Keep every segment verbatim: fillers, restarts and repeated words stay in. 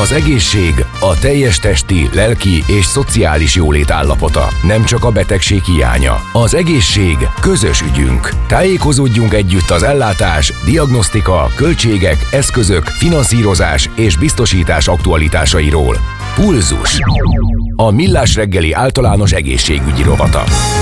Az egészség a teljes testi, lelki és szociális jólét állapota, nem csak a betegség hiánya. Az egészség közös ügyünk. Tájékozódjunk együtt az ellátás, diagnosztika, költségek, eszközök, finanszírozás és biztosítás aktualitásairól. Pulzus. A Millás reggeli általános egészségügyi rovata.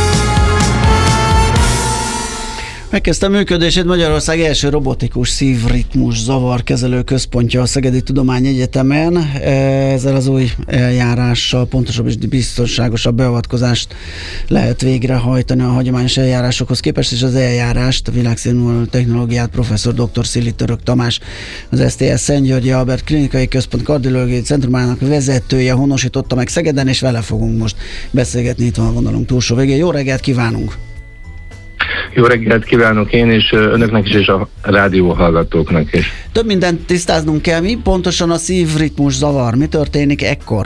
Megkezdte működését Magyarország első robotikus szívritmus zavarkezelő központja a Szegedi Tudományegyetemen. Ezzel az új eljárással pontosabb és biztonságosabb beavatkozást lehet végrehajtani a hagyományos eljárásokhoz képest, és az eljárást, a világszínvonalú technológiát professzor dr. Szili Török Tamás, az es té es Szent Györgyi Albert Klinikai Központ Kardiológiai Centrumának vezetője honosította meg Szegeden, és vele fogunk most beszélgetni itt van a vonalunk túlsó végén. Jó reggelt kívánunk! Jó reggelt kívánok én is, önöknek is, és a rádió hallgatóknak is. Több mindent tisztáznunk kell. Mi pontosan a szívritmus zavar? Mi történik ekkor?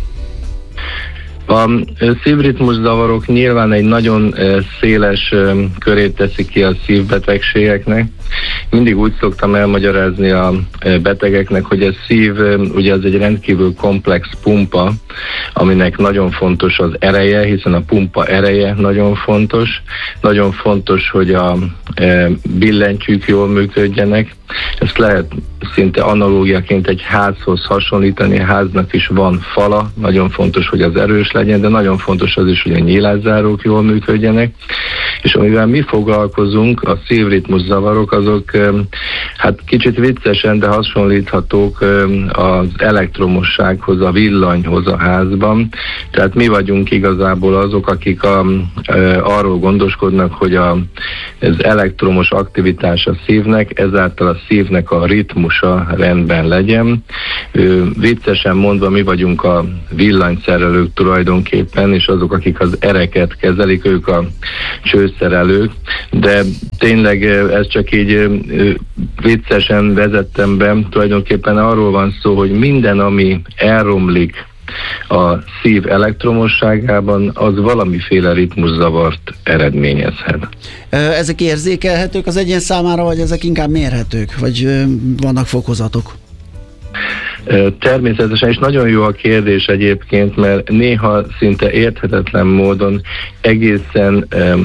A szívritmus zavarok nyilván egy nagyon széles körét teszik ki a szívbetegségeknek. Mindig úgy szoktam elmagyarázni a betegeknek, hogy a szív ugye az egy rendkívül komplex pumpa, aminek nagyon fontos az ereje, hiszen a pumpa ereje nagyon fontos. Nagyon fontos, hogy a billentyűk jól működjenek. Ezt lehet szinte analógiaként egy házhoz hasonlítani, a háznak is van fala, nagyon fontos, hogy az erős legyen, de nagyon fontos az is, hogy a nyílászárók jól működjenek. És amivel mi foglalkozunk, a szívritmus zavarok, azok hát kicsit viccesen, de hasonlíthatók az elektromossághoz, a villanyhoz a házban. Tehát mi vagyunk igazából azok, akik a, arról gondoskodnak, hogy a, az elektromos aktivitás a szívnek, ezáltal a szívnek a ritmusa rendben legyen. Viccesen mondva, mi vagyunk a villanyszerelők tulajdonképpen, és azok, akik az ereket kezelik, ők a csőszerelők, de tényleg ez csak így viccesen vezettem be, tulajdonképpen arról van szó, hogy minden, ami elromlik a szív elektromosságában, az valamiféle ritmuszavart eredményezhet. Ezek érzékelhetők az egyén számára, vagy ezek inkább mérhetők, vagy vannak fokozatok? Természetesen, és nagyon jó a kérdés egyébként, mert néha szinte érthetetlen módon egészen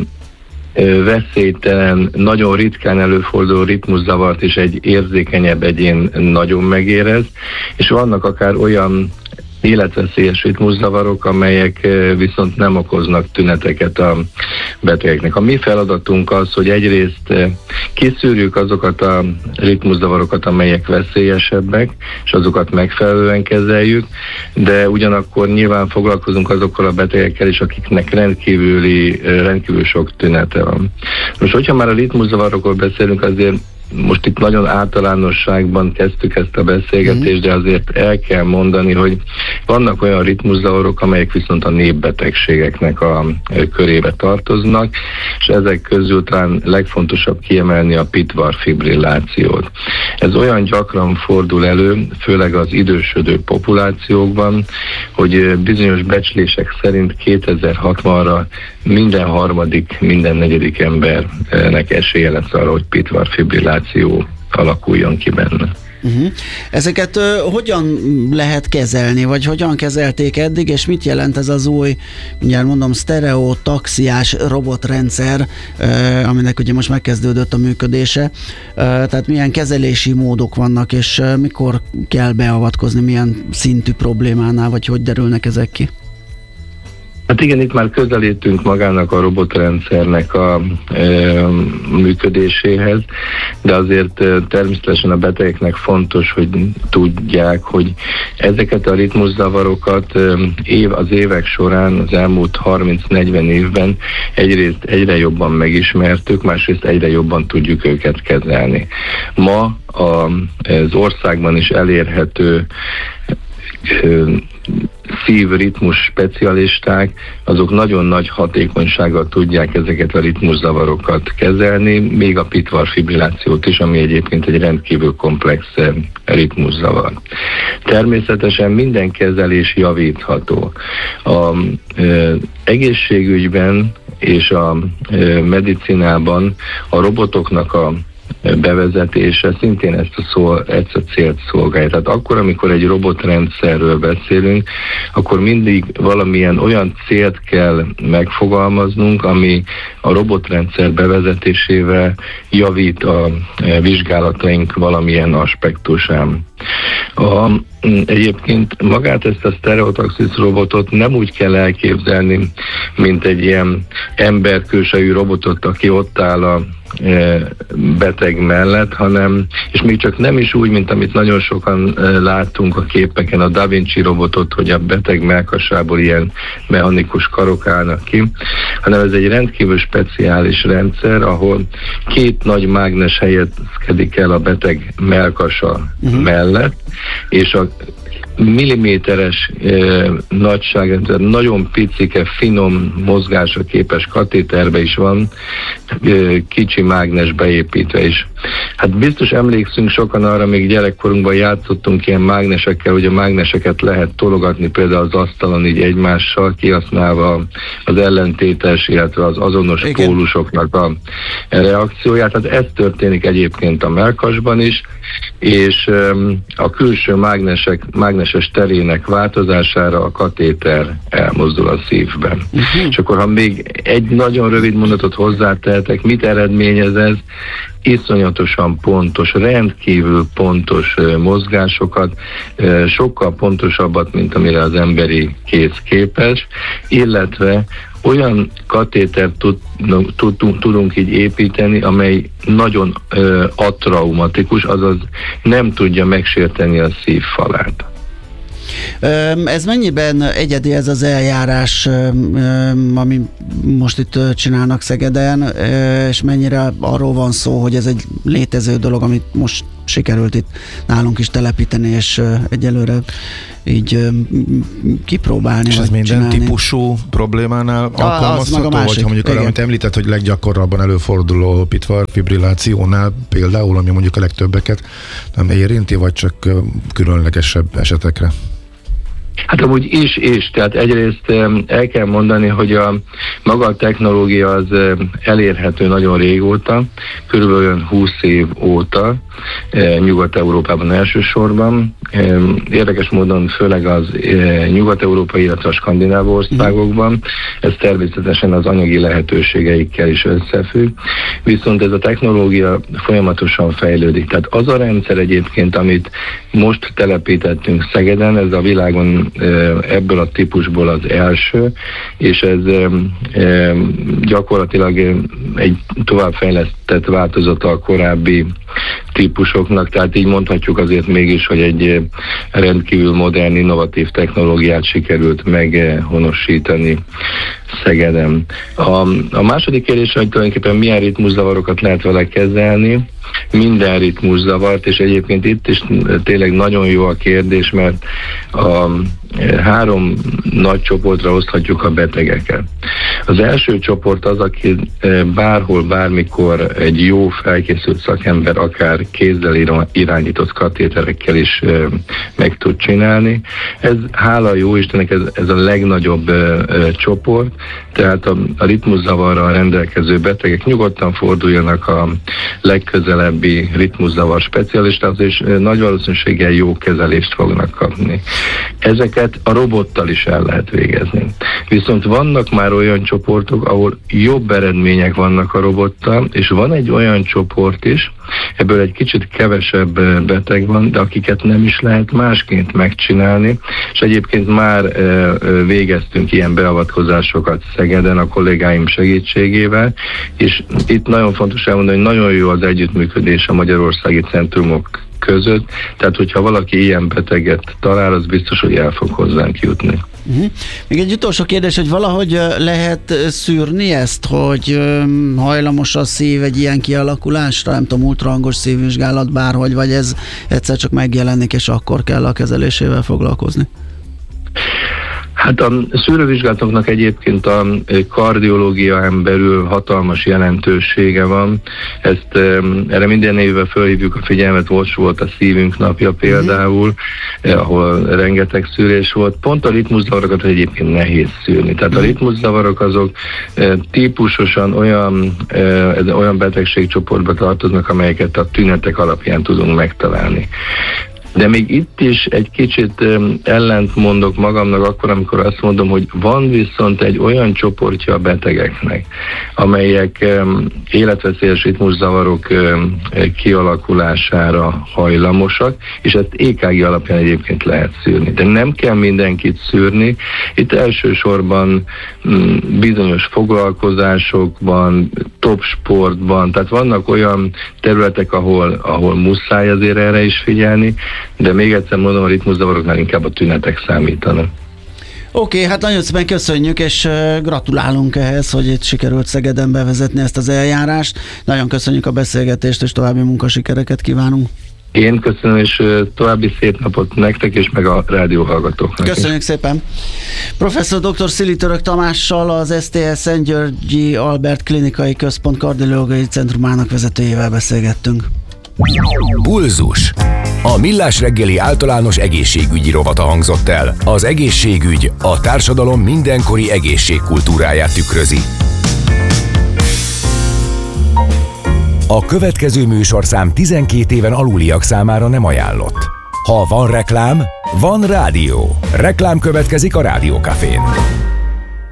veszélytelen, nagyon ritkán előforduló ritmuszavart is egy érzékenyebb egyén nagyon megérez, és vannak akár olyan életveszélyes ritmuszavarok, amelyek viszont nem okoznak tüneteket a betegeknek. A mi feladatunk az, hogy egyrészt kiszűrjük azokat a ritmuszavarokat, amelyek veszélyesebbek, és azokat megfelelően kezeljük, de ugyanakkor nyilván foglalkozunk azokkal a betegekkel is, akiknek rendkívüli, rendkívül sok tünete van. Most, hogyha már a ritmuszavarokról beszélünk, azért most itt nagyon általánosságban kezdtük ezt a beszélgetést, de azért el kell mondani, hogy vannak olyan ritmuszavarok, amelyek viszont a népbetegségeknek a körébe tartoznak, és ezek közül talán legfontosabb kiemelni a pitvar-fibrillációt. Ez olyan gyakran fordul elő, főleg az idősödő populációkban, hogy bizonyos becslések szerint kétezer-hatvanra minden harmadik, minden negyedik embernek esélye lesz arra, hogy pitvar-fibrilláció alakuljon ki benne. Uh-huh. Ezeket uh, hogyan lehet kezelni, vagy hogyan kezelték eddig, és mit jelent ez az új, mindjárt mondom, sztereotaxiás robotrendszer, uh, aminek ugye most megkezdődött a működése, uh, tehát milyen kezelési módok vannak, és uh, mikor kell beavatkozni, milyen szintű problémánál, vagy hogy derülnek ezek ki? Hát igen, itt már közelítünk magának a robotrendszernek a e, működéséhez, de azért e, természetesen a betegeknek fontos, hogy tudják, hogy ezeket a ritmuszavarokat e, év, az évek során, az elmúlt harminc-negyven évben egyrészt egyre jobban megismertük, másrészt egyre jobban tudjuk őket kezelni. Ma a, az országban is elérhető e, szívritmus specialisták, azok nagyon nagy hatékonysággal tudják ezeket a ritmuszavarokat kezelni, még a pitvar-fibrillációt is, ami egyébként egy rendkívül komplex ritmuszavar. Természetesen minden kezelés javítható. Az egészségügyben és a medicinában a robotoknak a bevezetése szintén ezt a, szol, ezt a célt szolgálja. Tehát akkor, amikor egy robotrendszerről beszélünk, akkor mindig valamilyen olyan célt kell megfogalmaznunk, ami a robotrendszer bevezetésével javít a vizsgálataink valamilyen aspektusán. A, egyébként magát ezt a Stereotaxis robotot nem úgy kell elképzelni, mint egy ilyen emberkősejű robotot, aki ott áll a beteg mellett, hanem, és még csak nem is úgy, mint amit nagyon sokan láttunk a képeken, a Da Vinci robotot, hogy a beteg mellkasából ilyen mechanikus karok állnak ki, hanem ez egy rendkívül speciális rendszer, ahol két nagy mágnes helyezkedik el a beteg mellkasa uh-huh. mellett, és a milliméteres eh, nagyságrendben, nagyon picike, finom mozgásra képes katéterbe is van eh, kicsi mágnes beépítve is. Hát biztos emlékszünk sokan arra, még gyerekkorunkban játszottunk ilyen mágnesekkel, hogy a mágneseket lehet tologatni például az asztalon így egymással, kihasználva az ellentétes, illetve az azonos Igen. pólusoknak a reakcióját. Hát ez történik egyébként a mellkasban is, és um, a külső mágnesek, mágneses terének változására a katéter elmozdul a szívben. Uh-huh. És akkor, ha még egy nagyon rövid mondatot hozzátehetek, mit eredményez ez? Iszonyatosan pontos, rendkívül pontos uh, mozgásokat, uh, sokkal pontosabbat, mint amire az emberi kéz képes, illetve olyan katétert tud, tudunk, tudunk így építeni, amely nagyon uh, atraumatikus, azaz nem tudja megsérteni a szívfalát. Ez mennyiben egyedi ez az eljárás, ami most itt csinálnak Szegeden, és mennyire arról van szó, hogy ez egy létező dolog, amit most sikerült itt nálunk is telepíteni, és egyelőre így kipróbálni. És ez minden csinálni. típusú problémánál ah, alkalmazható? Vagy ha mondjuk arra, amit említett, hogy leggyakorabban előforduló pitvar fibrillációnál például, ami mondjuk a legtöbbeket nem érinti, vagy csak különlegesebb esetekre? Hát amúgy is, és. Tehát egyrészt el kell mondani, hogy a maga a technológia az elérhető nagyon régóta, körülbelül húsz év óta, Nyugat-Európában elsősorban. Érdekes módon főleg az nyugat-európai, illetve a skandináv országokban. Ez természetesen az anyagi lehetőségeikkel is összefügg. Viszont ez a technológia folyamatosan fejlődik. Tehát az a rendszer egyébként, amit most telepítettünk Szegeden, ez a világon ebből a típusból az első, és ez gyakorlatilag egy továbbfejlesztett változata a korábbi típusoknak, tehát így mondhatjuk azért mégis, hogy egy rendkívül modern, innovatív technológiát sikerült meghonosítani Szegeden. A, a második kérdés, hogy tulajdonképpen milyen ritmuszavarokat lehet vele kezelni, minden ritmuszavart, és egyébként itt is tényleg nagyon jó a kérdés, mert a három nagy csoportra oszthatjuk a betegeket. Az első csoport az, aki bárhol, bármikor egy jó felkészült szakember, akár kézzel irányított katéterekkel is meg tud csinálni. Ez hála jó Istennek ez, ez a legnagyobb csoport, tehát a, a ritmuszavarral rendelkező betegek nyugodtan forduljanak a legközelebbi ritmuszavar specialistához, és nagy valószínűséggel jó kezelést fognak kapni. Ezeket a robottal is el lehet végezni. Viszont vannak már olyan csoportok, ahol jobb eredmények vannak a robottal, és van egy olyan csoport is, ebből egy kicsit kevesebb beteg van, de akiket nem is lehet másként megcsinálni, és egyébként már végeztünk ilyen beavatkozásokat Szegeden a kollégáim segítségével, és itt nagyon fontos elmondani, hogy nagyon jó az együttműködés a magyarországi centrumok között, tehát hogyha valaki ilyen beteget talál, az biztos, hogy el fog hozzánk jutni. Uh-huh. Még egy utolsó kérdés, hogy valahogy lehet szűrni ezt, hogy hajlamos a szív egy ilyen kialakulásra, nem tudom, ultrahangos szívvizsgálat bárhogy, vagy ez egyszer csak megjelenik, és akkor kell a kezelésével foglalkozni? Hát a szűrővizsgálatoknak egyébként a kardiológián belül hatalmas jelentősége van. Ezt erre minden évben fölhívjuk a figyelmet, most volt a szívünk napja például, uh-huh. ahol rengeteg szűrés volt. Pont a ritmuszavarokat egyébként nehéz szűrni. Tehát a ritmuszavarok azok típusosan olyan, olyan betegségcsoportba tartoznak, amelyeket a tünetek alapján tudunk megtalálni. De még itt is egy kicsit ellent mondok magamnak akkor, amikor azt mondom, hogy van viszont egy olyan csoportja a betegeknek, amelyek életveszélyes ritmuszavarok kialakulására hajlamosak, és ezt é ká gé alapján egyébként lehet szűrni. De nem kell mindenkit szűrni. Itt elsősorban bizonyos foglalkozásokban, top sportban, tehát vannak olyan területek, ahol, ahol muszáj azért erre is figyelni, de még egyszer mondom, a ritmuszavaroknál inkább a tünetek számítanak. Oké, okay, hát nagyon szépen köszönjük, és gratulálunk ehhez, hogy itt sikerült Szegeden bevezetni ezt az eljárást. Nagyon köszönjük a beszélgetést, és további munkasikereket kívánunk. Én köszönöm, és további szép napot nektek, és meg a rádióhallgatóknak. Köszönjük is. Szépen. Professzor dr. Szili Török Tamással, az es té es Szent Györgyi Albert Klinikai Központ Kardiológiai Centrumának vezetőjével beszélgettünk. Pulzus. A Millás reggeli általános egészségügyi rovata hangzott el. Az egészségügy a társadalom mindenkori egészségkultúráját tükrözi. A következő műsorszám tizenkét éven aluliak számára nem ajánlott. Ha van reklám, van rádió. Reklám következik a Rádiókafén.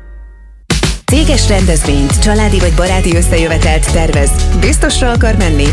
Céges rendezvényt, családi vagy baráti összejövetelt tervez. Biztosra akar menni?